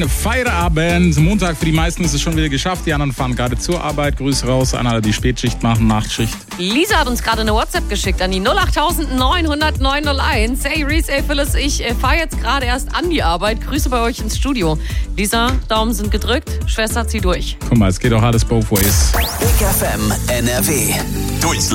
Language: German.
Feierabend. Montag für die meisten ist es schon wieder geschafft. Die anderen fahren gerade zur Arbeit. Grüße raus an alle, die Spätschicht machen, Nachtschicht. Lisa hat uns gerade eine WhatsApp geschickt an die 08900 901. Hey Reese, hey Phyllis, ich fahre jetzt gerade erst an die Arbeit. Grüße bei euch ins Studio. Lisa, Daumen sind gedrückt. Schwester, zieh durch. Guck mal, es geht auch alles both ways. Big FM NRW.